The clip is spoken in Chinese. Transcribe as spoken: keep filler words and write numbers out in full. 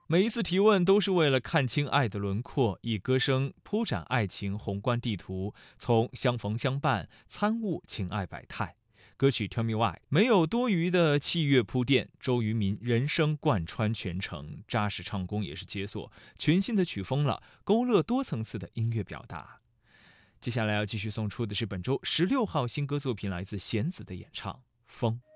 每一次提问都是为了看清爱的轮廓，以歌声铺展爱情宏观地图，从相逢相伴参悟情爱百态。歌曲《Tell Me Why》没有多余的器乐铺垫，周渝民人声贯穿全程，扎实唱功也是解锁全新的曲风了，勾勒多层次的音乐表达。接下来要继续送出的是本周十六号新歌作品，来自弦子的演唱《风》。